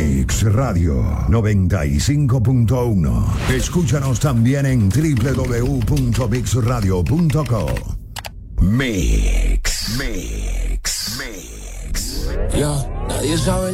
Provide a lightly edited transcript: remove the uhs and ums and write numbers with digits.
Mix Radio 95.1. Escúchanos también en www.mixradio.co. Mix. Ya, nadie sabe